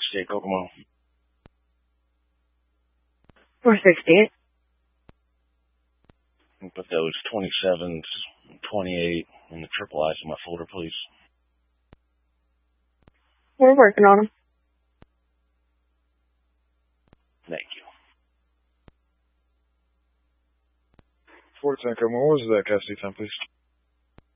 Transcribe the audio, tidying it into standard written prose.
468 Kokomo. 468. Put those 27s, 28 and the triple I's in my folder, please. We're working on them. Thank you. 410 Kokomo, what was that custody time, please?